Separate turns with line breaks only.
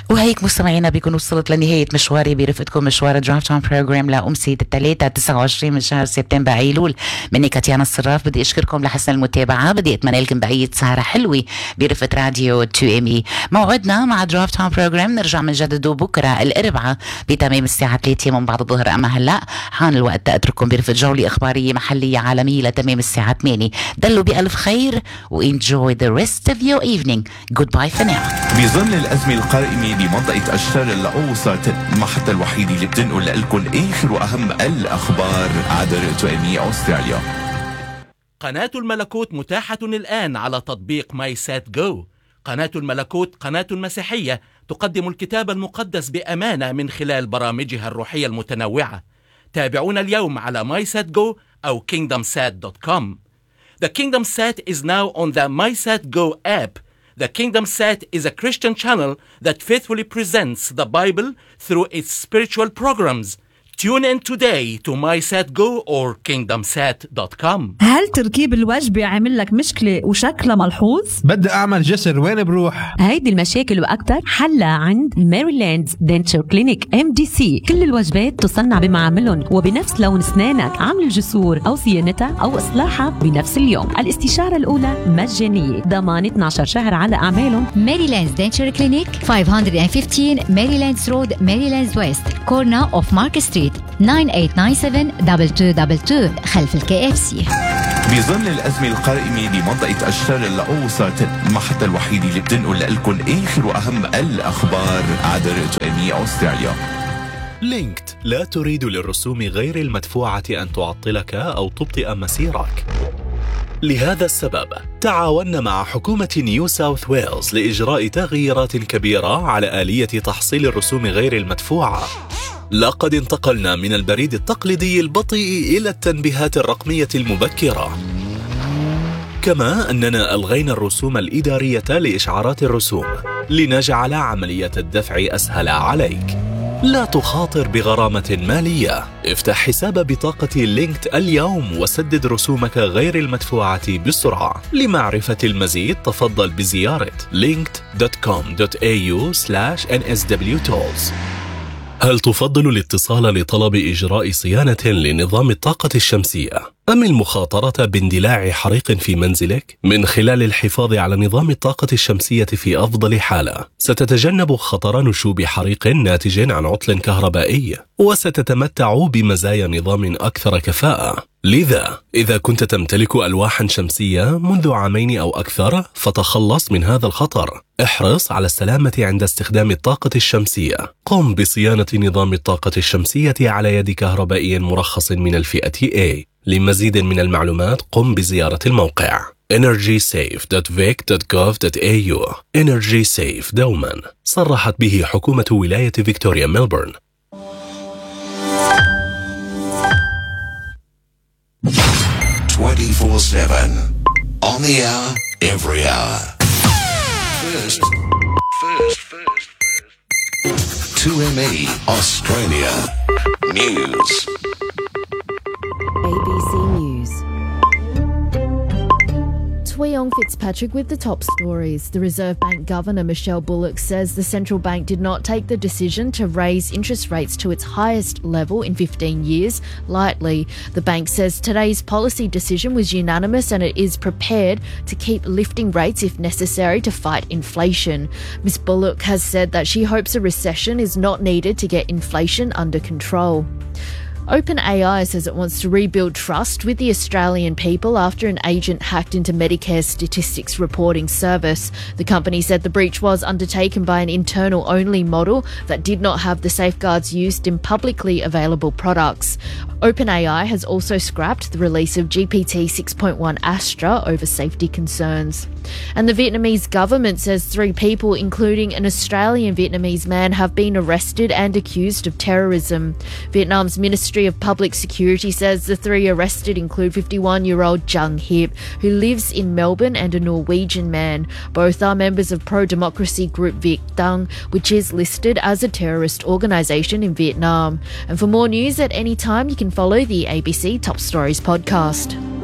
وهيك مستمعينا بيكون وصلت لنهاية مشواري برفقتكم مشوار درافت اون بروجرام لأمسية الثلاثة 29 من شهر سبتمبر أيلول. مني كاتيانا الصراف، بدي أشكركم لحسن المتابعة، بدي أتمنى لكم بقية سهرة حلوة برفقة راديو 2 موعدنا مع درافت اون بروجرام نرجع من جدده بكرة الأربعاء بتمام الساعة 3 من بعد الظهر. أما هلأ حان الوقت أترككم برفقة جولة إخبارية محلية عالمية لتمام الساعة 8. دلوا بألف خير و enjoy the rest of your evening. Goodbye for now.
بظل الأزمة القائمة بمنطقة أشتر الأوسط، المحطة الوحيدة اللي بتنقل لكم آخر وأهم الأخبار عبر توأمي أستراليا.
قناة الملكوت متاحة الآن على تطبيق ماي سات جو. قناة الملكوت قناة مسيحية تقدم الكتاب المقدس بأمانة من خلال برامجها الروحية المتنوعة. تابعونا اليوم على MySatGo أو KingdomSat.com. The KingdomSat is now on the MySatGo app. The KingdomSat is a Christian channel that faithfully presents the Bible through its spiritual programs. Tune in today to MySatGo or KingdomSat.com.
هل تركيب الوجبة عامل لك مشكلة وشكلها ملحوظ؟
بدي أعمل جسر، وين بروح؟
هيدي المشاكل وأكتر حلها عند ماريلاند دنتشر كلينيك MDC. كل الوجبات تصنع بمعاملهم وبنفس لون أسنانك، عمل الجسور أو صيانتها أو إصلاحها بنفس اليوم. الاستشارة الأولى مجانية، ضمان 12 شهر على أعمالهم.
ماريلاند دنتشر كلينيك 515 ماريلاند رود ماريلاند ويست كورنر أوف مارك ستريت 9897-2222 خلف الKFC.
بظل الأزمة القائمة بمنطقة أشتر الأوسط، المحطة الوحيدة اللي بتنقل لكم آخر وأهم الأخبار عبر توأمي أستراليا.
لينكت لا تريد للرسوم غير المدفوعة أن تعطلك أو تبطئ مسيرك. لهذا السبب تعاوننا مع حكومة نيو ساوث ويلز لإجراء تغييرات كبيرة على آلية تحصيل الرسوم غير المدفوعة. لقد انتقلنا من البريد التقليدي البطيء إلى التنبيهات الرقمية المبكرة، كما أننا ألغينا الرسوم الإدارية لإشعارات الرسوم لنجعل عملية الدفع أسهل عليك. لا تخاطر بغرامة مالية. افتح حساب بطاقة لينكت اليوم وسدد رسومك غير المدفوعة بسرعة. لمعرفة المزيد تفضل بزيارة linked.com.au/nswtolls. هل تفضل الاتصال لطلب إجراء صيانة لنظام الطاقة الشمسية أم المخاطرة باندلاع حريق في منزلك؟ من خلال الحفاظ على نظام الطاقة الشمسية في أفضل حالة، ستتجنب خطر نشوب حريق ناتج عن عطل كهربائي، وستتمتع بمزايا نظام أكثر كفاءة. لذا إذا كنت تمتلك ألواحا شمسية منذ 2 أو أكثر فتخلص من هذا الخطر. احرص على السلامة عند استخدام الطاقة الشمسية. قم بصيانة نظام الطاقة الشمسية على يد كهربائي مرخص من الفئة A. لمزيد من المعلومات قم بزيارة الموقع energysafe.vic.gov.au. Energy Safe دوما صرحت به حكومة ولاية فيكتوريا ميلبورن.
24/7 on the hour, every hour. First. 2ME Australia News.
ABC News. Tweong Fitzpatrick with the top stories. The Reserve Bank Governor Michelle Bullock says the central bank did not take the decision to raise interest rates to its highest level in 15 years lightly. The bank says today's policy decision was unanimous and it is prepared to keep lifting rates if necessary to fight inflation. Ms Bullock has said that she hopes a recession is not needed to get inflation under control. OpenAI says it wants to rebuild trust with the Australian people after an agent hacked into Medicare's statistics reporting service. The company said the breach was undertaken by an internal-only model that did not have the safeguards used in publicly available products. OpenAI has also scrapped the release of GPT-6.1 Astra over safety concerns. And the Vietnamese government says 3 people, including an Australian-Vietnamese man, have been arrested and accused of terrorism. Vietnam's Ministry of Public Security says the 3 arrested include 51-year-old Jung Hip, who lives in Melbourne, and a Norwegian man. Both are members of pro-democracy group Viet Cong, which is listed as a terrorist organisation in Vietnam. And for more news at any time, you can follow the ABC Top Stories podcast.